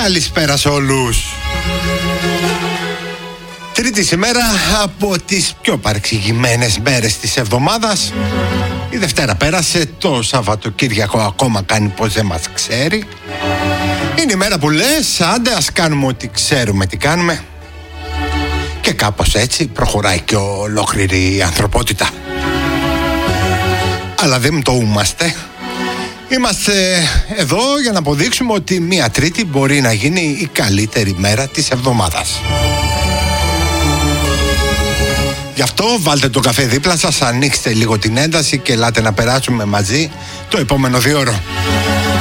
Καλησπέρα σε όλους. Τρίτη σήμερα από τις πιο παρεξηγημένες μέρες της εβδομάδας. Η Δευτέρα πέρασε, το Σαββατοκύριακο ακόμα κάνει πως δεν μας ξέρει. Είναι η μέρα που λες, άντε ας κάνουμε ό,τι ξέρουμε τι κάνουμε. Και κάπως έτσι προχωράει και ολόκληρη η ανθρωπότητα. Αλλά δεν το είμαστε. Είμαστε εδώ για να αποδείξουμε ότι μία Τρίτη μπορεί να γίνει η καλύτερη μέρα της εβδομάδας. Γι' αυτό βάλτε το καφέ δίπλα σας, ανοίξτε λίγο την ένταση και ελάτε να περάσουμε μαζί το επόμενο 2 ώρο.